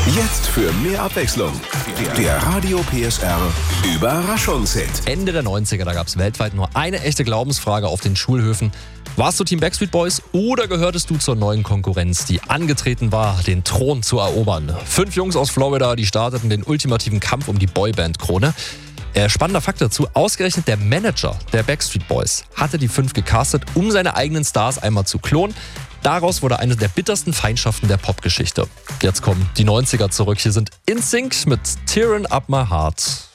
Jetzt für mehr Abwechslung. Der Radio PSR Überraschungshit. Ende der 90er, da gab es weltweit nur eine echte Glaubensfrage auf den Schulhöfen. Warst du Team Backstreet Boys oder gehörtest du zur neuen Konkurrenz, die angetreten war, den Thron zu erobern? 5 Jungs aus Florida, die starteten den ultimativen Kampf um die Boyband-Krone. Spannender Fakt dazu, ausgerechnet der Manager der Backstreet Boys hatte die 5 gecastet, um seine eigenen Stars einmal zu klonen. Daraus wurde eine der bittersten Feindschaften der Popgeschichte. Jetzt kommen die 90er zurück. Hier sind NSYNC mit Tearing Up My Heart.